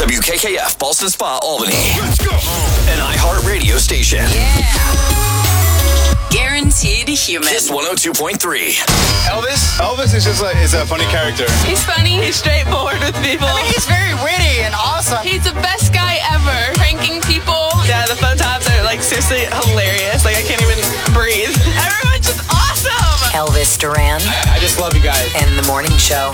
WKKF, Ballston Spa, Albany. Let's go. An iHeartRadio station. Guaranteed human. Kiss 102.3. Elvis is just like, is a funny character. He's funny. He's straightforward with people. He's very witty and awesome. He's the best guy ever. Pranking people. Yeah, the phone tops are like seriously hilarious. Like I can't even breathe. Everyone's just awesome. Elvis Duran I just love you guys. and The Morning Show.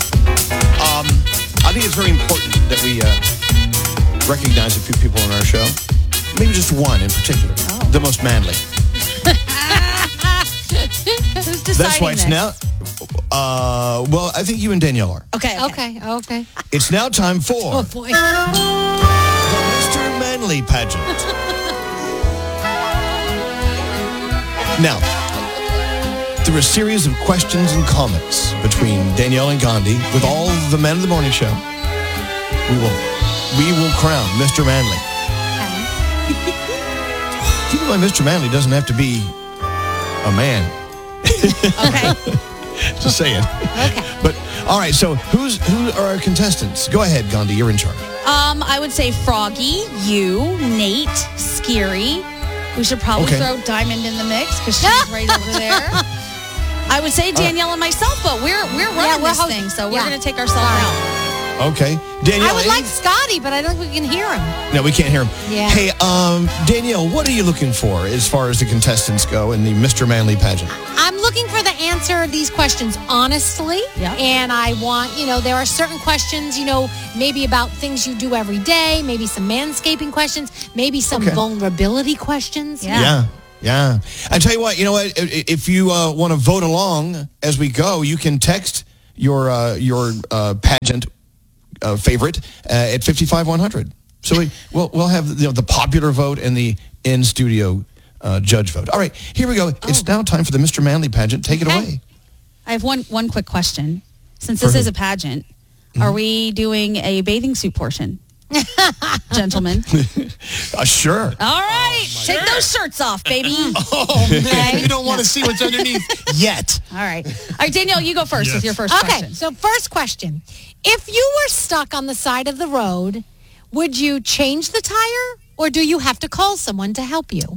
I think it's very important that we recognize a few people on our show. Maybe just one in particular. The most manly. Who's deciding That's why it's this? now... well, I think you and Danielle are. Okay. It's now time for Oh, boy. the Mr. Manly pageant. Now, through a series of questions and comments between Danielle and Gandhi with all the men of the morning show, we will crown Mr. Manly. Keep in mind, Mr. Manly doesn't have to be a man. Okay. Just saying. Okay. But, all right, so who are our contestants? Go ahead, Gandhi, you're in charge. I would say Froggy, you, Nate, Scary. We should probably Okay. throw Diamond in the mix because she's right over there. I would say Danielle and myself, but we're running this thing, so we're going to take ourselves out. Okay. Danielle. I would like Scotty, but I don't think we can hear him. No, we can't hear him. Yeah. Hey, Danielle, what are you looking for as far as the contestants go in the Mr. Manly pageant? I'm looking for the answer to these questions honestly. Yeah. And I want, there are certain questions, maybe about things you do every day, maybe some manscaping questions, maybe some vulnerability questions. Yeah. Yeah. I tell you what, if you want to vote along as we go, you can text your pageant favorite at 55100. So we'll have the popular vote and the in-studio judge vote. All right, here we go. It's now time for the Mr. Manly pageant. Take it away. I have one quick question. Since this is a pageant, are we doing a bathing suit portion? Gentlemen. Sure. All right. Take those shirts off, baby. You don't want to see what's underneath yet. All right. All right, Danielle, you go first with your first question. Okay, so first question. If you were stuck on the side of the road, would you change the tire or do you have to call someone to help you?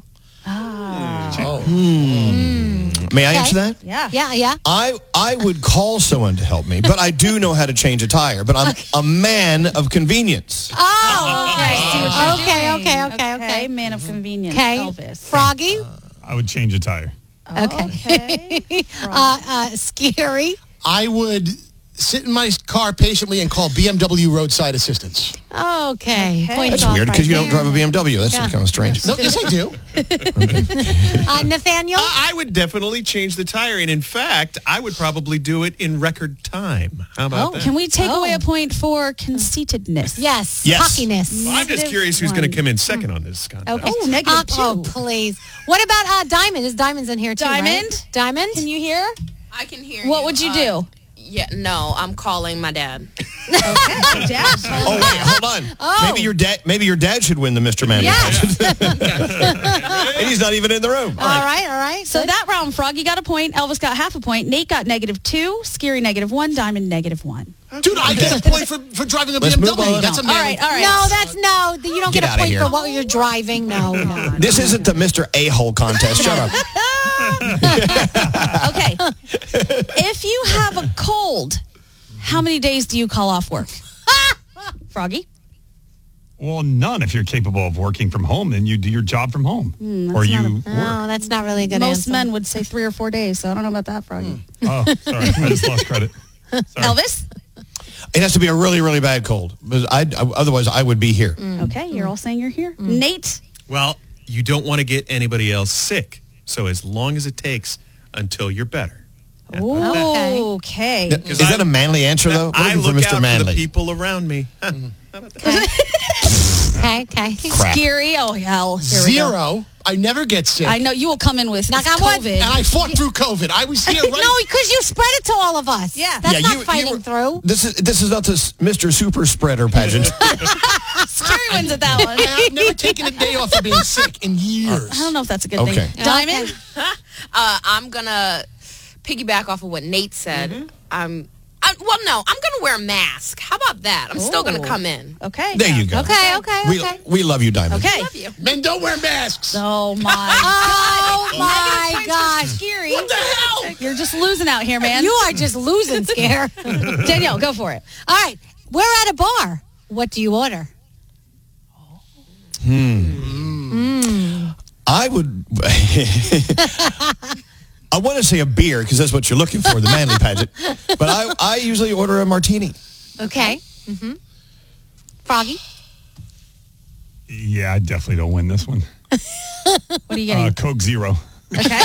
May I answer that? Yeah. I would call someone to help me, but I do know how to change a tire. But I'm a man of convenience. Oh, Okay, okay. man of convenience, Okay, Elvis. Froggy? I would change a tire. Okay. Scary? I would sit in my car patiently and call BMW roadside assistance. Okay. Point That's off weird because right you don't there. drive a BMW. That's kind of strange. No, yes, I do. Nathaniel? I would definitely change the tire, and in fact, I would probably do it in record time. How about that? Can we take away a point for conceitedness? Yes. Yes. Cockiness. I'm just curious who's going to come in second on this contest. Okay. Oh, -2. Oh, please. What about Diamond? Is Diamond's in here too, Diamond? right? Diamond? Can you hear? I can hear What would you do? Yeah, no, I'm calling my dad. Oh, wait, hold on. Maybe your dad should win the Mr. Manly pageant. And he's not even in the room. All right. So that round, Froggy got a point, Elvis got half a point, Nate got -2, Scary -1, Diamond -1. Dude, I get a point for driving a Let's move BMW. on. That's a man. All right. No, you don't Get get a outta point here. for what you're driving. No. This isn't the Mr. A-hole contest. Shut up. Okay. If you have a cold, how many days do you call off work? Froggy? Well, none. If you're capable of working from home, then you do your job from home. Or you work. No, that's not really a good Most answer. men would say 3 or 4 days, so I don't know about that, Froggy. Oh, sorry. I just lost credit. Sorry. Elvis? It has to be a really, really bad cold. Otherwise, I would be here. Okay, you're all saying you're here. Nate? Well, you don't want to get anybody else sick. So as long as it takes until you're better. Okay. Is that a manly answer, though? I Looking look for Mr. out Manly. for the people around me. Okay. Crap. Scary? Oh, hell. Here we go. 0. I never get sick. I know you will come in with Knock on wood. COVID. And I fought through COVID. I was here right. No, because you spread it to all of us. Yeah. That's Yeah, not you fighting were- through. This is not this Mr. Super Spreader pageant. Scary wins at that one. I've never taken a day off for being sick in years. I don't know if that's a good Okay. thing. Diamond? I'm going to piggyback off of what Nate said. I Well, no, I'm going to wear a mask. How about that? I'm still going to come in. Okay. There you go. Okay. We love you, Diamond. Okay. Love you. Men don't wear masks. Oh my Oh my Negative points for gosh. Scary. What the hell? You're just losing out here, man. You are just losing, Scare. Danielle, go for it. All right. We're at a bar. What do you order? I would. I want to say a beer because that's what you're looking for, the manly pageant. But I usually order a martini. Okay. Froggy? Yeah, I definitely don't win this one. What are you getting? Coke Zero. Okay.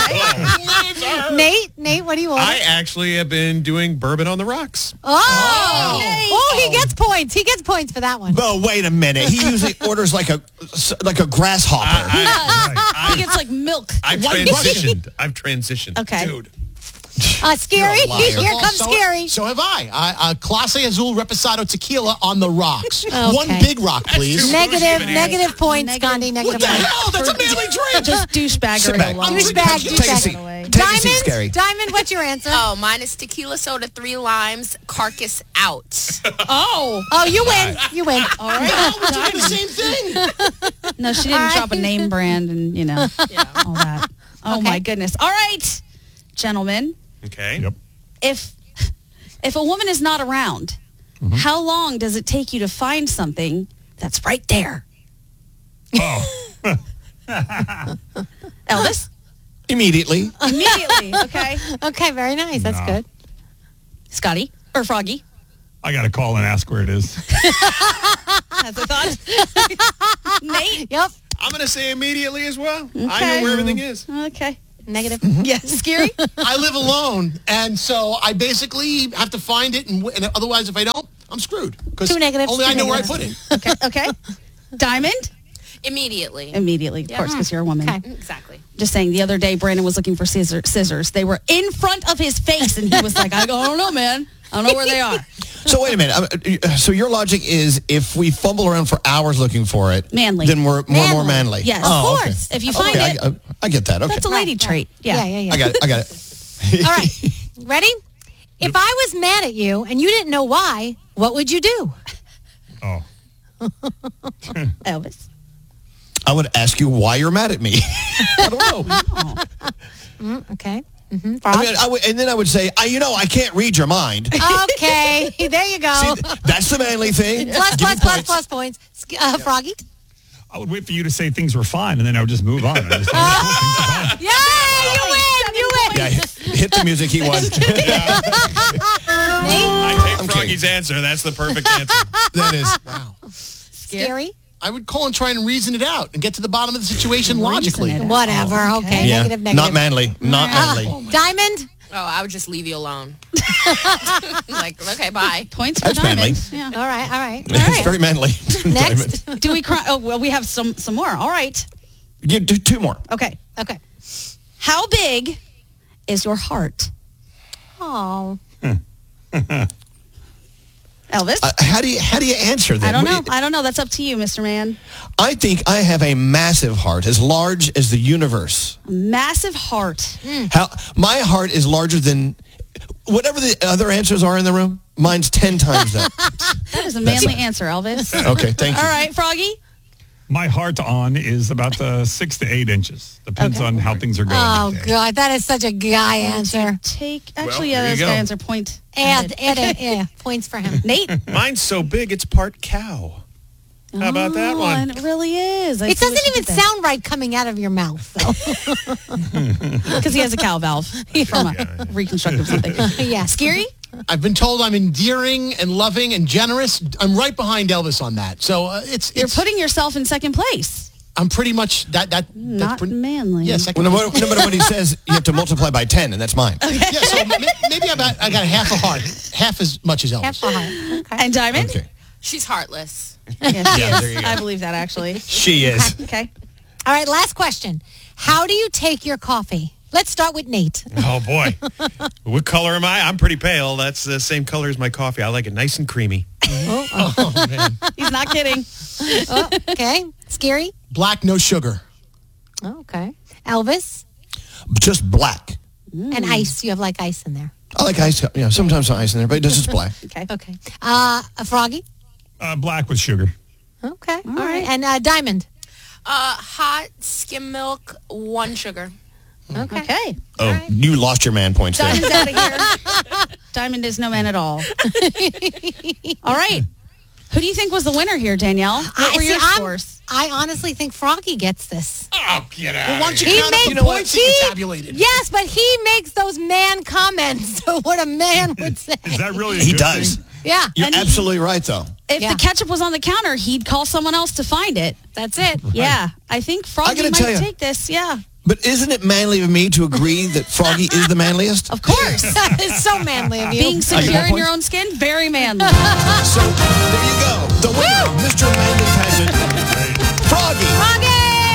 Nate, what do you order? I actually have been doing bourbon on the rocks. He gets points. He gets points for that one. Oh, wait a minute. He usually orders like a grasshopper. He gets like milk. I've transitioned. Okay. Dude. Scary. You're a liar. Here comes so, Scary. So have I. Clase Azul Reposado Tequila on the rocks. Okay. One big rock, please. Negative points, Gandhi. Negative What the points. hell? That's a manly drink. Just douchebagger Sit it back. along. Douchebag, Take a douchebag. seat. Take a seat, Scary. Diamond, what's your answer? Oh, mine is tequila soda, 3 limes, carcass out. Oh, You win. You win. all right. We're doing the same thing. No, she didn't drop a name brand and, all that. Oh, my goodness. All right, gentlemen. Okay. Yep. If a woman is not around, how long does it take you to find something that's right there? Oh. Elvis? Immediately. Immediately, okay. Okay, very nice. That's good. Scotty? Or Froggy? I got to call and ask where it is. Has a thought? Nate? Yep. I'm going to say immediately as well. I Okay. know where everything is. Okay. Negative. Yes, Scary? I live alone, and so I basically have to find it, and otherwise, if I don't, I'm screwed. Because Two negatives, only two I know negatives. where I put it. Okay. Diamond? Immediately. Immediately, of course, because you're a woman. Okay. Exactly. Just saying, the other day, Brandon was looking for scissors. They were in front of his face, and he was like, I don't know, man. I don't know where they are. So wait a minute. So your logic is if we fumble around for hours looking for it, Manly. then we're more manly. Yes. Oh, Of course. okay. If you find Okay, it, I get that. Okay. that's a lady trait. Yeah. Yeah. I got it. All right. Ready? If I was mad at you and you didn't know why, what would you do? Oh. Elvis? I would ask you why you're mad at me. I don't know. Okay. I mean, and then I would say, I can't read your mind. Okay. There you go. See, that's the manly thing. Plus points. Froggy? I would wait for you to say things were fine, and then I would just move on. I just things are fine. Yay! You win! Yeah, hit the music. He won. I take Froggy's answer. That's the perfect answer. That is. Wow. Scary? I would call and try and reason it out and get to the bottom of the situation logically. it out. Whatever. Okay. Yeah, Negative. not manly. Not manly. Diamond? Oh, I would just leave you alone. Like, okay, bye. Points for That's manly. Diamond. Yeah. All right. It's very manly. Next. Do we cry? Oh, well, we have some more. All right. You do 2 more. Okay. Okay. How big is your heart? Oh. Elvis? How do you answer that? I don't know. That's up to you, Mr. Man. I think I have a massive heart, as large as the universe. Massive heart. My heart is larger than whatever the other answers are in the room. Mine's 10 times that. That is a manly answer, Elvis. Okay, thank you. All right, Froggy? My heart on is about 6 to 8 inches. Depends on how things are going. Oh, that day. God. That is such a guy answer. Actually, there you those go. guys are point. Add points for him. Nate? Mine's so big, it's part cow. How about that Oh, one? and it really is. It doesn't even sound right coming out of your mouth, though. Because he has a cow valve from a reconstructive something. Yeah. Scary? I've been told I'm endearing and loving and generous. I'm right behind Elvis on that. So You're putting yourself in second place. I'm pretty much that. Not manly. Yeah, second. No matter what he says, you have to multiply by 10, and that's mine. Yeah, so maybe I got half a heart, half as much as Elvis. Half a heart. Okay. And Diamond? Okay. She's heartless. Yes, she Yeah, is. there you go. I believe that, actually. She is. Okay. All right, last question. How do you take your coffee? Let's start with Nate. Oh, boy. What color am I? I'm pretty pale. That's the same color as my coffee. I like it nice and creamy. Oh, man. He's not kidding. Okay. Scary? Black, no sugar. Okay. Elvis? Just black. And ice. You have like ice in there. I like ice. Sometimes ice in there, but it doesn't splash. Okay. A Froggy? Black with sugar. Okay. All right. And Diamond? Hot skim milk, 1 sugar. Okay. Oh, you lost your man points there. Diamond's out of here. Diamond is no man at all. All right. Who do you think was the winner here, Danielle? What were your scores? I honestly think Froggy gets this. Oh, get out. Well, why don't you He count up, makes points that get tabulated? Yes, but he makes those man comments. So what a man would say. Is that really He does. thing? Yeah. You're absolutely right, though. If the ketchup was on the counter, he'd call someone else to find it. That's it. Yeah. I think Froggy gotta might tell you. take this. Yeah. But isn't it manly of me to agree that Froggy is the manliest? Of course. It's so manly of you. Being secure in your own skin, very manly. So there you go. The winner of Mr. Manly Pageant, Froggy. Froggy!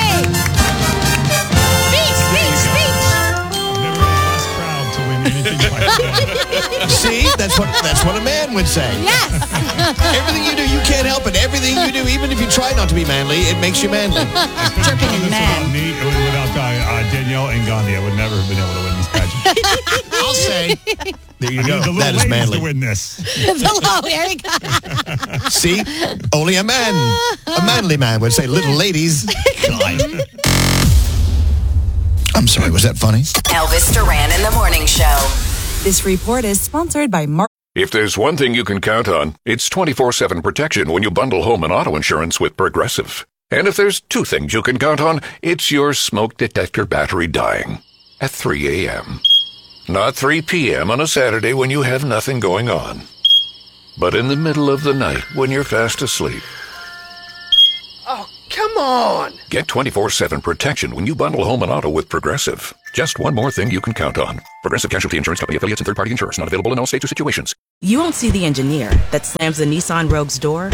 Speech! Never been less proud to win anything like that. See, that's what a man would say. Yes. Everything you do, you can't help it. Everything you do, even if you try not to be manly, it makes you manly. Dripping in Without man. me, without Danielle and Gandhi, I would never have been able to win this pageant. I'll say. There you I go. need the little That is ladies manly. to win this. Below, there you go. See, only a manly man would say, "Little ladies." God. I'm sorry. Was that funny? Elvis Duran in the Morning Show. This report is sponsored by Mark. If there's one thing you can count on, it's 24/7 protection when you bundle home and auto insurance with Progressive. And if there's 2 things you can count on, it's your smoke detector battery dying at 3 a.m. Not 3 p.m. on a Saturday when you have nothing going on, but in the middle of the night when you're fast asleep. Oh, come on! Get 24/7 protection when you bundle home and auto with Progressive. Just one more thing you can count on. Progressive Casualty Insurance Company, affiliates, and third-party insurers. Not available in all states or situations. You won't see the engineer that slams the Nissan Rogue's door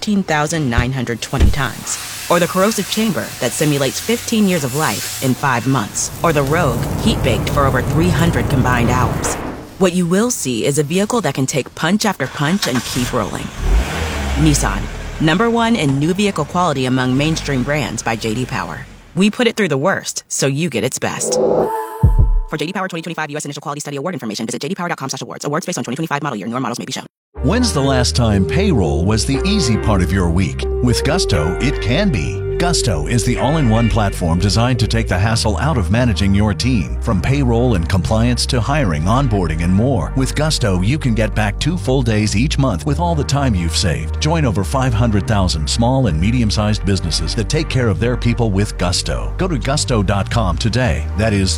13,920 times. Or the corrosive chamber that simulates 15 years of life in 5 months. Or the Rogue heat-baked for over 300 combined hours. What you will see is a vehicle that can take punch after punch and keep rolling. Nissan, #1 in new vehicle quality among mainstream brands by J.D. Power. We put it through the worst, so you get its best. For J.D. Power 2025 U.S. Initial Quality Study Award information, visit jdpower.com/awards. Awards based on 2025 model year. Newer models may be shown. When's the last time payroll was the easy part of your week? With Gusto, it can be. Gusto is the all-in-one platform designed to take the hassle out of managing your team. From payroll and compliance to hiring, onboarding, and more. With Gusto, you can get back 2 full days each month with all the time you've saved. Join over 500,000 small and medium-sized businesses that take care of their people with Gusto. Go to gusto.com today. That is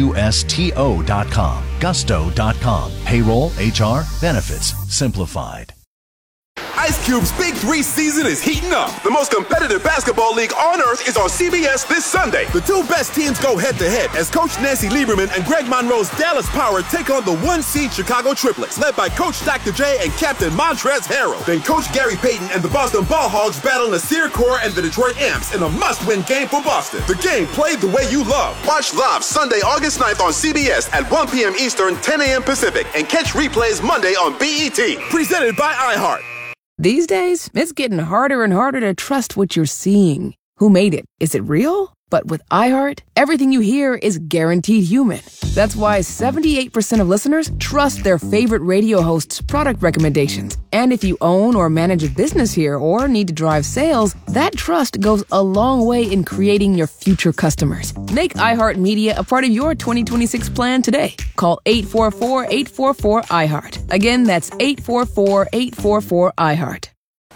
Gusto.com. Gusto.com. Payroll, HR, benefits, simplified. Ice Cube's Big 3 season is heating up. The most competitive basketball league on earth is on CBS this Sunday. The 2 best teams go head-to-head as Coach Nancy Lieberman and Greg Monroe's Dallas Power take on the 1-seed Chicago Triplets, led by Coach Dr. J and Captain Montrezl Harrell. Then Coach Gary Payton and the Boston Ball Hogs battle Nasir Kaur and the Detroit Amps in a must-win game for Boston. The game played the way you love. Watch live Sunday, August 9th on CBS at 1 p.m. Eastern, 10 a.m. Pacific, and catch replays Monday on BET. Presented by iHeart. These days, it's getting harder and harder to trust what you're seeing. Who made it? Is it real? But with iHeart, everything you hear is guaranteed human. That's why 78% of listeners trust their favorite radio host's product recommendations. And if you own or manage a business here or need to drive sales, that trust goes a long way in creating your future customers. Make iHeartMedia a part of your 2026 plan today. Call 844-844-iHeart. Again, that's 844-844-iHeart.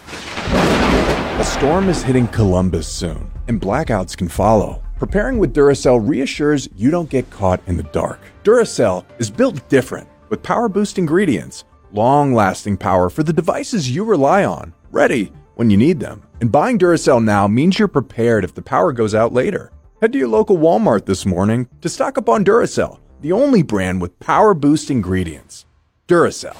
A storm is hitting Columbus soon, and blackouts can follow. Preparing with Duracell reassures you don't get caught in the dark. Duracell is built different, with power-boost ingredients, long-lasting power for the devices you rely on, ready when you need them. And buying Duracell now means you're prepared if the power goes out later. Head to your local Walmart this morning to stock up on Duracell, the only brand with power-boost ingredients. Duracell.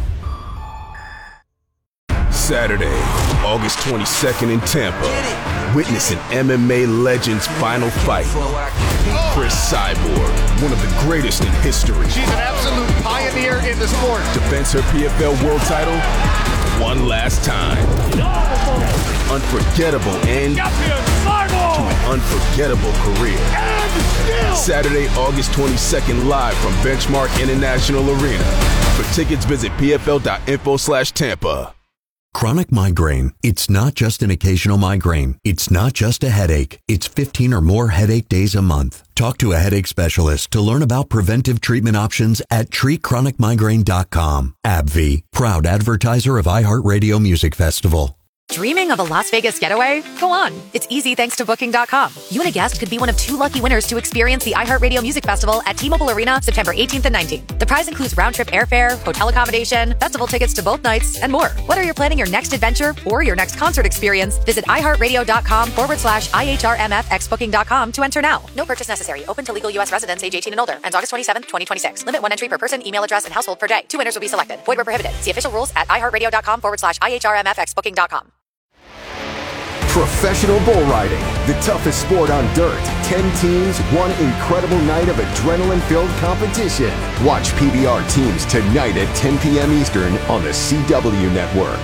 Saturday, August 22nd in Tampa. Witness an MMA legend's final fight. Chris Cyborg, one of the greatest in history. She's an absolute pioneer in the sport. Defends her PFL world title one last time. Unforgettable and to an unforgettable career. Saturday, August 22nd, live from Benchmark International Arena. For tickets, visit pfl.info/Tampa. Chronic migraine. It's not just an occasional migraine. It's not just a headache. It's 15 or more headache days a month. Talk to a headache specialist to learn about preventive treatment options at treatchronicmigraine.com. AbbVie, proud advertiser of iHeartRadio Music Festival. Dreaming of a Las Vegas getaway? Go on. It's easy thanks to Booking.com. You and a guest could be one of 2 lucky winners to experience the iHeartRadio Music Festival at T-Mobile Arena September 18th and 19th. The prize includes round-trip airfare, hotel accommodation, festival tickets to both nights, and more. Whether you're planning your next adventure or your next concert experience, visit iHeartRadio.com/IHRMFX Booking.com to enter now. No purchase necessary. Open to legal U.S. residents age 18 and older. Ends August 27th, 2026. Limit 1 entry per person, email address, and household per day. 2 winners will be selected. Void where prohibited. See official rules at iHeartRadio.com/IHRMFX Booking.com. Professional bull riding, the toughest sport on dirt. 10 teams, one incredible night of adrenaline-filled competition. Watch PBR teams tonight at 10 p.m. Eastern on the CW Network.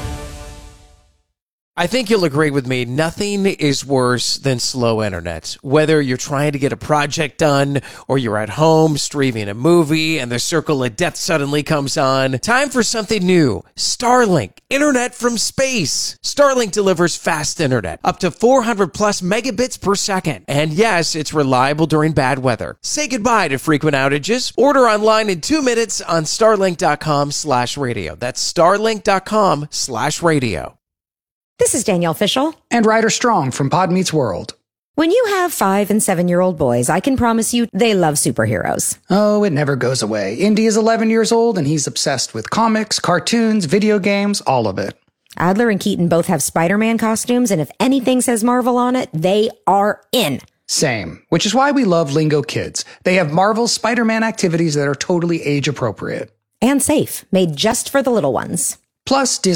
I think you'll agree with me, nothing is worse than slow internet. Whether you're trying to get a project done or you're at home streaming a movie and the circle of death suddenly comes on, time for something new. Starlink, internet from space. Starlink delivers fast internet, up to 400 plus megabits per second. And yes, it's reliable during bad weather. Say goodbye to frequent outages. Order online in 2 minutes on starlink.com/radio. That's starlink.com/radio. This is Danielle Fishel. And Ryder Strong from Pod Meets World. When you have 5- and 7-year-old boys, I can promise you they love superheroes. Oh, it never goes away. Indy is 11 years old and he's obsessed with comics, cartoons, video games, all of it. Adler and Keaton both have Spider-Man costumes, and if anything says Marvel on it, they are in. Same, which is why we love Lingo Kids. They have Marvel's Spider-Man activities that are totally age appropriate. And safe, made just for the little ones. Plus,